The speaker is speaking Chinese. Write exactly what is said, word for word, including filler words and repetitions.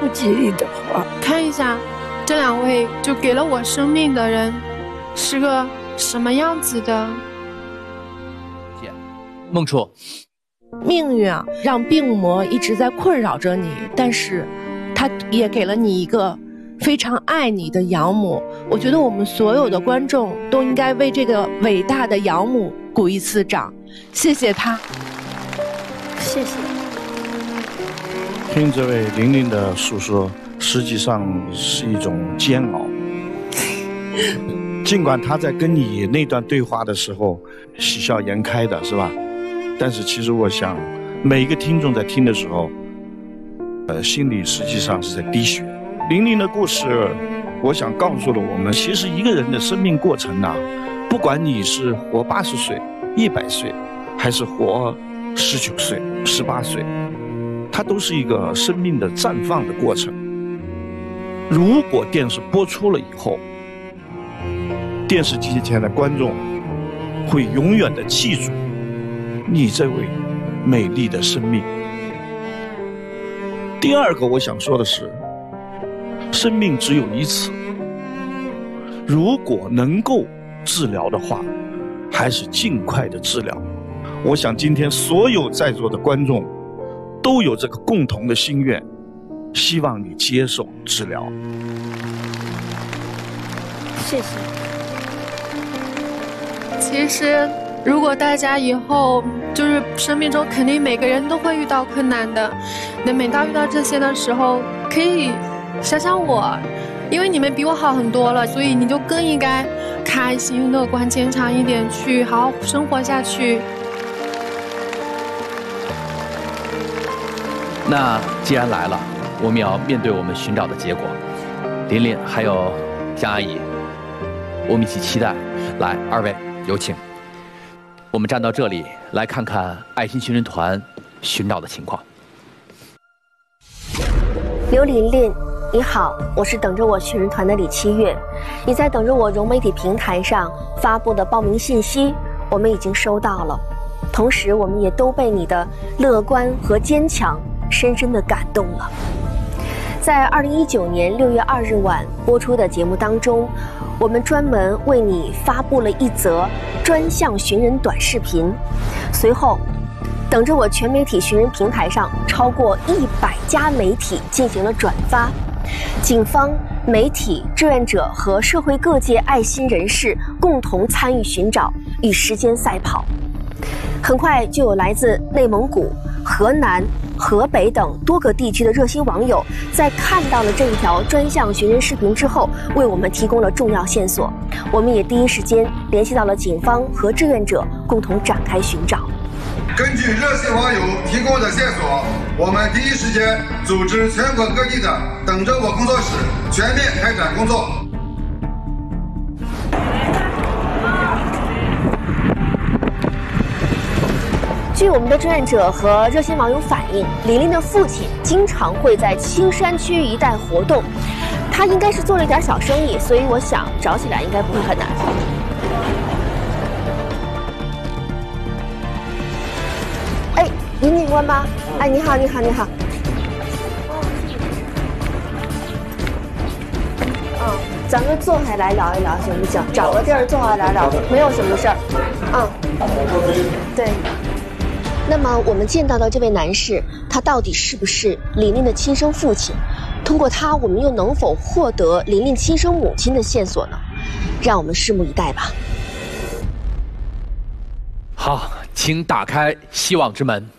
吉利的话。 看一下，这两位就给了我生命的人是个什么样子的？ 孟初， 命运啊，让病魔一直在困扰着你，但是他也给了你一个非常爱你的养母。我觉得我们所有的观众都应该为这个伟大的养母鼓一次掌，谢谢他。 谢谢。 听这位玲玲的诉说，实际上是一种煎熬。尽管她在跟你那段对话的时候喜笑颜开的，是吧？但是其实我想，每一个听众在听的时候，呃，心里实际上是在滴血。玲玲的故事，我想告诉了我们，其实一个人的生命过程啊，不管你是活八十岁、一百岁，还是活十九岁、十八岁，它都是一个生命的绽放的过程。如果电视播出了以后，电视机前的观众会永远的记住你这位美丽的生命。第二个我想说的是，生命只有一次，如果能够治疗的话，还是尽快的治疗。我想今天所有在座的观众都有这个共同的心愿，希望你接受治疗。 谢谢。 其实如果大家以后就是生命中肯定每个人都会遇到困难的，那每当遇到这些的时候，可以想想我，因为你们比我好很多了，所以你就更应该开心乐观坚强一点，去好好生活下去。 那既然来了，我们要面对我们寻找的结果。琳琳还有江阿姨，我们一起期待。来，二位有请。我们站到这里，来看看爱心寻人团寻找的情况。 刘琳琳，你好，我是等着我寻人团的李七月。你在等着我融媒体平台上发布的报名信息，我们已经收到了。同时，我们也都被你的乐观和坚强深深地感动了。在二零一九年六月二日晚播出的节目当中，我们专门为你发布了一则专项寻人短视频。随后，等着我全媒体寻人平台上超过一百家媒体进行了转发，警方、媒体、志愿者和社会各界爱心人士共同参与寻找，与时间赛跑。很快就有来自内蒙古、河南、河北等多个地区的热心网友，在看到了这一条专项寻人视频之后，为我们提供了重要线索。我们也第一时间联系到了警方和志愿者，共同展开寻找。 根据热心网友提供的线索，我们第一时间组织全国各地的等着我工作室全面开展工作。 据我们的志愿者和热心网友反映，琳琳的父亲经常会在青山区一带活动，他应该是做了一点小生意，所以我想找起来应该不会很难。哎，林警官吗？哎，你好，你好，你好。嗯，咱们坐下来聊一聊行不行？找个地儿坐下来聊，没有什么事儿。嗯，对。那么我们见到的这位男士，他到底是不是琳琳的亲生父亲？通过他，我们又能否获得琳琳亲生母亲的线索呢？让我们拭目以待吧。 好，请打开希望之门。